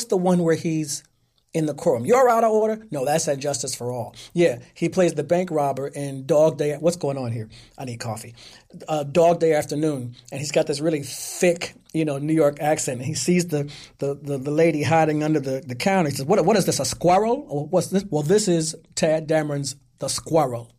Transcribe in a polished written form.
the one where he's in the courtroom? You're out of order? No, that's at Justice for All. Yeah, he plays the bank robber in Dog Day. What's going on here? I need coffee. Dog Day Afternoon. And he's got this really thick, New York accent. And he sees the lady hiding under the counter. He says, what is this, a squirrel? Or what's this? Well, this is Tad Dameron's The Squirrel.